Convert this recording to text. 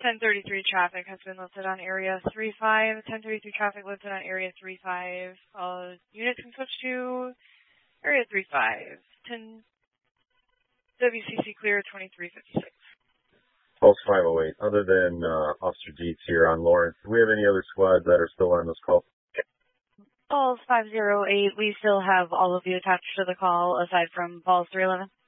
1033 traffic has been listed on area 35. 1033 traffic listed on area 35. Units can switch to area 35. 10 WCC clear 2356. Pulse 508. Other than Officer Dietz here on Lawrence, do we have any other squads that are still on this call? Pulse 508. We still have all of you attached to the call aside from Pulse 311.